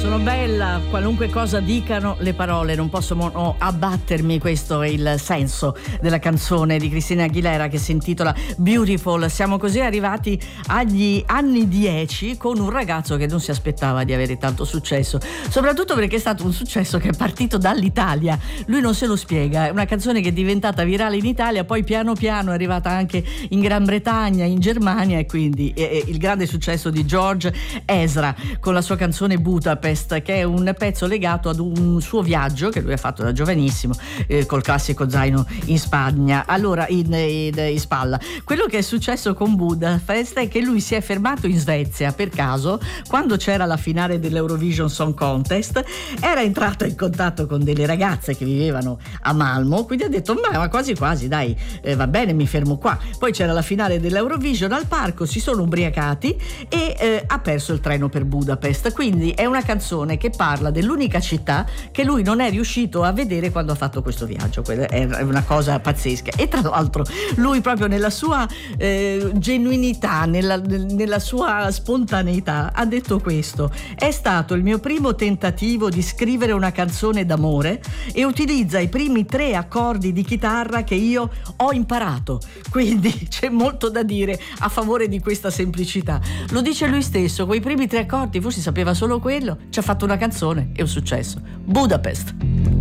sono bella, qualunque cosa dicano le parole, non posso abbattermi, questo è il senso della canzone di Christina Aguilera che si intitola Beautiful. Siamo così arrivati agli anni 10 con un ragazzo che non si aspettava di avere tanto successo, soprattutto perché è stato un successo che è partito dall'Italia, lui non se lo spiega, è una canzone che è diventata virale in Italia, poi piano piano è arrivata anche in Gran Bretagna, in Germania, e quindi il grande successo di George Ezra con la sua canzone Budapest, che è un pezzo legato ad un suo viaggio che lui ha fatto da giovanissimo col classico zaino in Spagna, allora in spalla. Quello che è successo con Budapest è che lui si è fermato in Svezia per caso quando c'era la finale dell'Eurovision Song Contest, era entrato in contatto con delle ragazze che vivevano a Malmo, quindi ha detto ma quasi quasi dai, va bene, mi fermo qua. Poi c'era la finale dell'Eurovision al parco, si sono ubriacati e ha perso il treno per Budapest, quindi è una canzone che parla dell'unica città che lui non è riuscito a vedere quando ha fatto questo viaggio. È una cosa pazzesca, e tra l'altro lui proprio nella sua genuinità, nella sua spontaneità ha detto questo: è stato il mio primo tentativo di scrivere una canzone d'amore e utilizza i primi 3 accordi di chitarra che io ho imparato, quindi c'è molto da dire a favore di questa semplicità. Lo dice lui stesso, quei primi 3 accordi, forse sapeva solo quello, ci ha fatto una canzone e un successo. Budapest.